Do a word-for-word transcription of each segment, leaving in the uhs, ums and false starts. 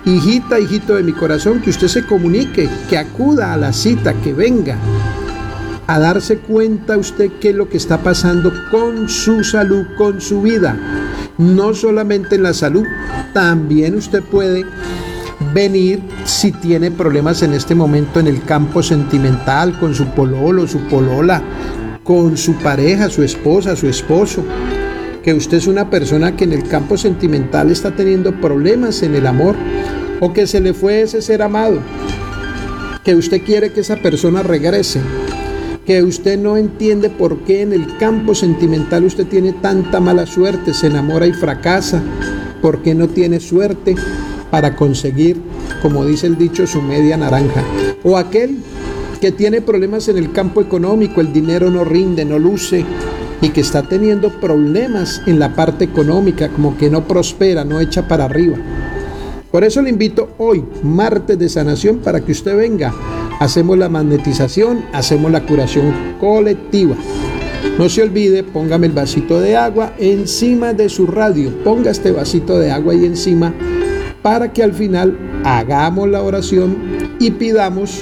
hijita, hijito de mi corazón, que usted se comunique, que acuda a la cita, que venga a darse cuenta usted qué es lo que está pasando con su salud, con su vida. No solamente en la salud, también usted puede venir si tiene problemas en este momento en el campo sentimental, con su pololo, su polola, con su pareja, su esposa, su esposo, que usted es una persona que en el campo sentimental está teniendo problemas en el amor, o que se le fue ese ser amado, que usted quiere que esa persona regrese, que usted no entiende por qué en el campo sentimental usted tiene tanta mala suerte, se enamora y fracasa, por qué no tiene suerte para conseguir, como dice el dicho, su media naranja. O aquel que tiene problemas en el campo económico, el dinero no rinde, no luce, y que está teniendo problemas en la parte económica, como que no prospera, no echa para arriba. Por eso le invito hoy, martes de sanación, para que usted venga. Hacemos la magnetización, hacemos la curación colectiva. No se olvide, póngame el vasito de agua encima de su radio. Ponga este vasito de agua ahí encima para que al final hagamos la oración y pidamos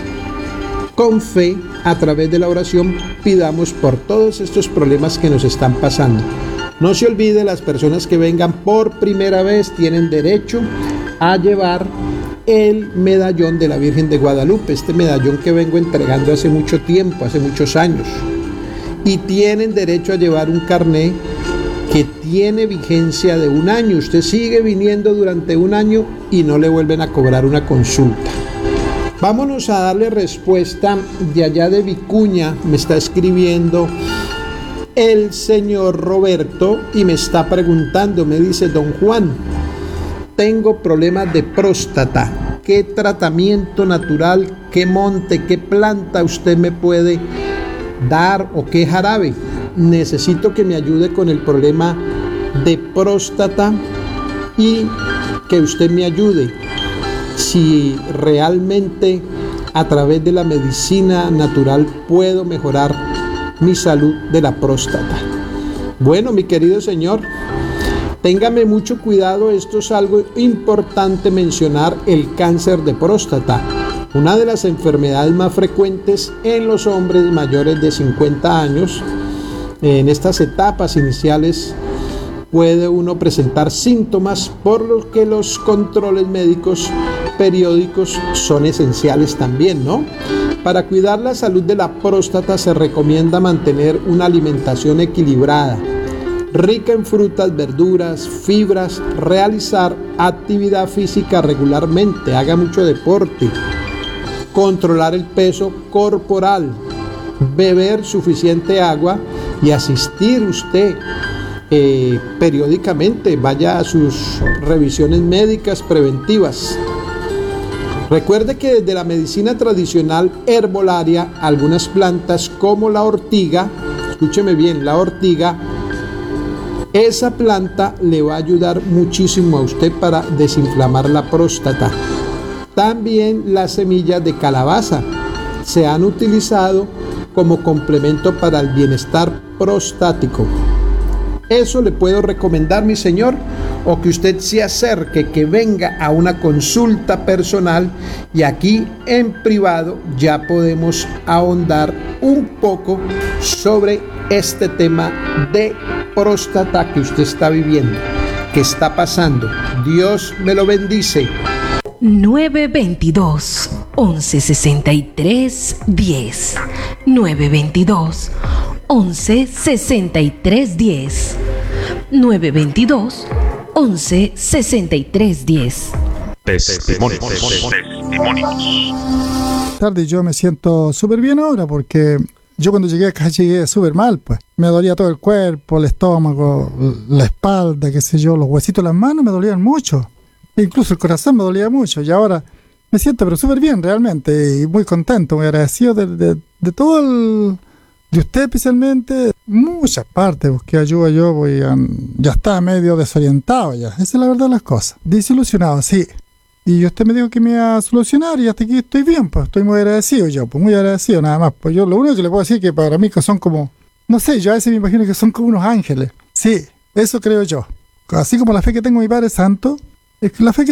con fe, a través de la oración, pidamos por todos estos problemas que nos están pasando. No se olvide, las personas que vengan por primera vez tienen derecho a llevar el medallón de la Virgen de Guadalupe, este medallón que vengo entregando hace mucho tiempo, hace muchos años, y tienen derecho a llevar un carné que tiene vigencia de un año. Usted sigue viniendo durante un año y no le vuelven a cobrar una consulta. Vámonos a darle respuesta de allá de Vicuña. Me está escribiendo el señor Roberto y me está preguntando, me dice: don Juan, tengo problemas de próstata. ¿Qué tratamiento natural, qué monte, qué planta usted me puede dar o qué jarabe? Necesito que me ayude con el problema de próstata y que usted me ayude si realmente a través de la medicina natural puedo mejorar mi salud de la próstata. Bueno, mi querido señor, téngame mucho cuidado. Esto es algo importante mencionar: el cáncer de próstata, una de las enfermedades más frecuentes en los hombres mayores de cincuenta años. En estas etapas iniciales puede uno presentar síntomas, por lo que los controles médicos periódicos son esenciales también, ¿no? Para cuidar la salud de la próstata se recomienda mantener una alimentación equilibrada, rica en frutas, verduras, fibras, realizar actividad física regularmente, haga mucho deporte, controlar el peso corporal, beber suficiente agua y asistir usted eh, periódicamente, vaya a sus revisiones médicas preventivas. Recuerde que desde la medicina tradicional herbolaria, algunas plantas como la ortiga, escúcheme bien, la ortiga, esa planta le va a ayudar muchísimo a usted para desinflamar la próstata. También las semillas de calabaza se han utilizado como complemento para el bienestar prostático. Eso le puedo recomendar, mi señor, o que usted se acerque, que venga a una consulta personal y aquí en privado ya podemos ahondar un poco sobre este tema de próstata que usted está viviendo, que está pasando. Dios me lo bendice. nueve veintidós, once sesenta y tres, diez. nueve veintidós, once sesenta y tres, diez. nueve veintidós, once sesenta y tres, diez. Testimonios. Testimonios. Tarde, yo me siento súper bien ahora porque yo cuando llegué acá llegué súper mal, pues. Me dolía todo el cuerpo, el estómago, la espalda, qué sé yo, los huesitos de las manos me dolían mucho. Incluso el corazón me dolía mucho y ahora me siento pero súper bien realmente y muy contento, muy agradecido de, de, de todo el... de usted especialmente, muchas partes busqué ayuda yo, voy a, ya estaba medio desorientado ya, esa es la verdad de las cosas, desilusionado, sí. Y usted me dijo que me iba a solucionar y hasta aquí estoy bien, pues estoy muy agradecido yo, pues muy agradecido nada más. Pues yo lo único que le puedo decir es que para mí que son como, no sé, yo a veces me imagino que son como unos ángeles. Sí, eso creo yo. Así como la fe que tengo en mi Padre Santo, es que la fe que